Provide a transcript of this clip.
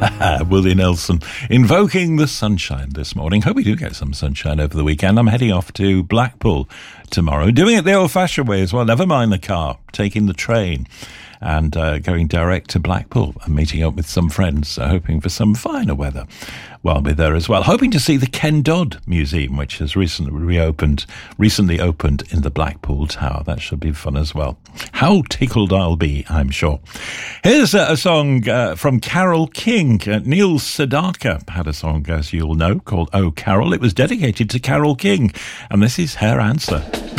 Willie Nelson invoking the sunshine this morning. Hope we do get some sunshine over the weekend. I'm heading off to Blackpool tomorrow, doing it the old-fashioned way as well. Never mind the car, taking the train and going direct to Blackpool and meeting up with some friends, hoping for some finer weather while we're there as well. Hoping to see the Ken Dodd Museum, which has recently opened in the Blackpool Tower. That should be fun as well. How tickled I'll be, I'm sure. Here's a song from Carole King. Neil Sedaka had a song, as you'll know, called Oh Carol. It was dedicated to Carole King, and this is her answer.